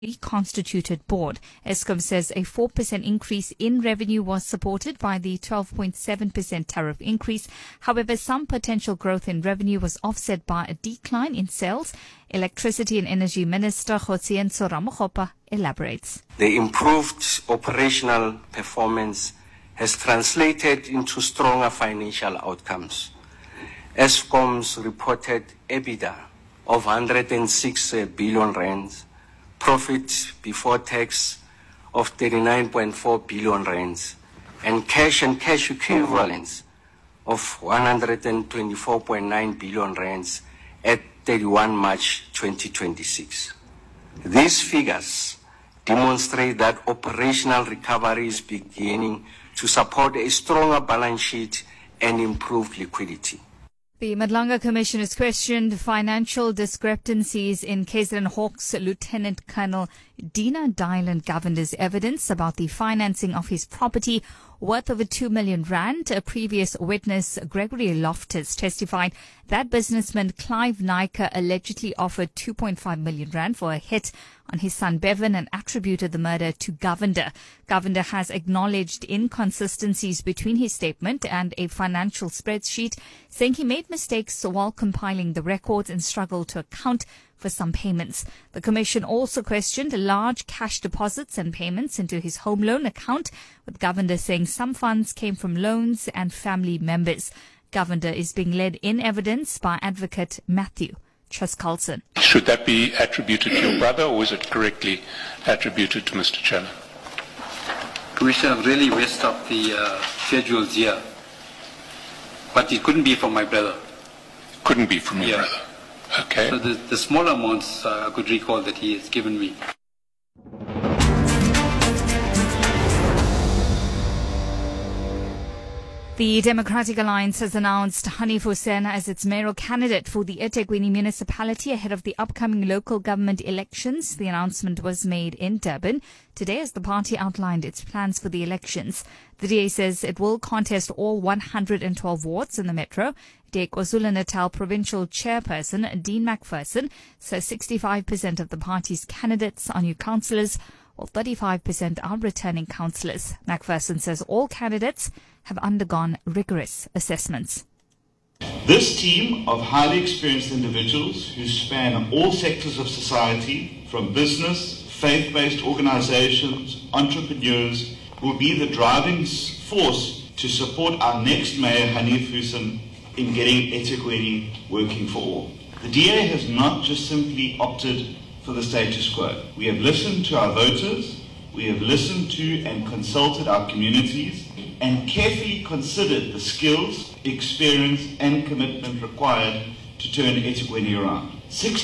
reconstituted board. Eskom says a 4% increase in revenue was supported by the 12.7% tariff increase. However, some potential growth in revenue was offset by a decline in sales. Electricity and Energy Minister Kgotsientsho Ramokgopa elaborates. The improved operational performance has translated into stronger financial outcomes. Eskom's reported EBITDA of 106 billion rands, profit before tax of 39.4 billion rands, and cash equivalents of 124.9 billion rands at 31 March 2026. These figures demonstrate that operational recovery is beginning to support a stronger balance sheet and improved liquidity. The Madlanga Commission has questioned financial discrepancies in KZN Hawks Lieutenant Colonel Dina Dylan Governor's evidence about the financing of his property worth over 2 million rand. A previous witness, Gregory Loftus, testified that businessman Clive Naicker allegedly offered 2.5 million rand for a hit on his son Bevan and attributed the murder to Govender. Govender has acknowledged inconsistencies between his statement and a financial spreadsheet, saying he made mistakes while compiling the records and struggled to account for some payments. The Commission also questioned large cash deposits and payments into his home loan account, with Govender saying some funds came from loans and family members. Govender is being led in evidence by advocate Matthew Truscarlson. Should that be attributed to your brother, or is it correctly attributed to Mr. Chairman? Commissioner, I've really messed up the schedules here, but it couldn't be from my brother. Couldn't be from your brother. Okay. So the small amounts I could recall that he has given me. The Democratic Alliance has announced Hanif Hussein as its mayoral candidate for the eThekwini municipality ahead of the upcoming local government elections. The announcement was made in Durban today as the party outlined its plans for the elections. The DA says it will contest all 112 wards in the metro. DA KwaZulu-Natal provincial chairperson Dean McPherson says 65% of the party's candidates are new councillors, while 35% are returning councillors. McPherson says all candidates have undergone rigorous assessments. This team of highly experienced individuals who span all sectors of society, from business, faith-based organizations, entrepreneurs, will be the driving force to support our next mayor, Hanif Hussein, in getting eThekwini working for all. The DA has not just simply opted for the status quo. We have listened to our voters, we have listened to and consulted our communities, and carefully considered the skills, experience and commitment required to turn eThekwini around.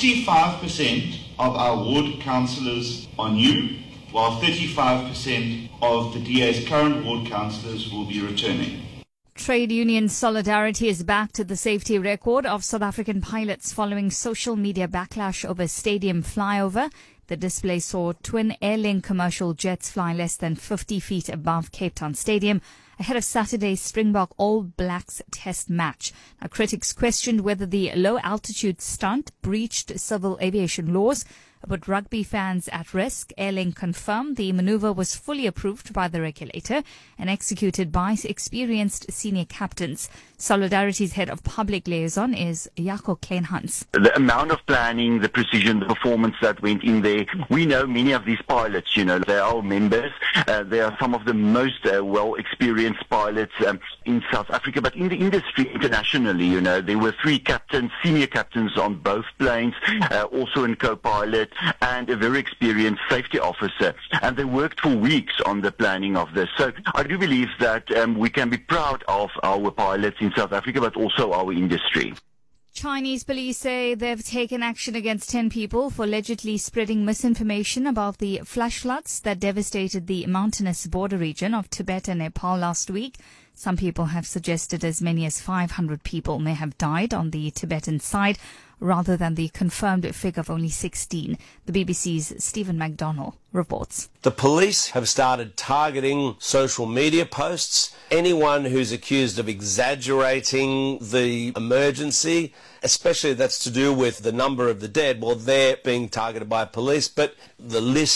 65% of our ward councillors are new, while 35% of the DA's current ward councillors will be returning. Trade union solidarity is back to the safety record of South African pilots following social media backlash over stadium flyover. The display saw twin Airlink commercial jets fly less than 50 feet above Cape Town Stadium ahead of Saturday's Springbok All Blacks test match. Now, critics questioned whether the low-altitude stunt breached civil aviation laws, but rugby fans at risk. Airlink confirmed the maneuver was fully approved by the regulator and executed by experienced senior captains. Solidarity's head of public liaison is Jaco Kleinhans. The amount of planning, the precision, the performance that went in there. We know many of these pilots, they are members. They are some of the most well-experienced pilots in South Africa, but in the industry internationally, there were 3 captains, senior captains on both planes, also in co-pilot, and a very experienced safety officer. And they worked for weeks on the planning of this. So I do believe that we can be proud of our pilots in South Africa, but also our industry. Chinese police say they've taken action against 10 people for allegedly spreading misinformation about the flash floods that devastated the mountainous border region of Tibet and Nepal last week. Some people have suggested as many as 500 people may have died on the Tibetan side rather than the confirmed figure of only 16. The BBC's Stephen McDonnell reports. The police have started targeting social media posts. Anyone who's accused of exaggerating the emergency, especially that's to do with the number of the dead, well, they're being targeted by police. But the list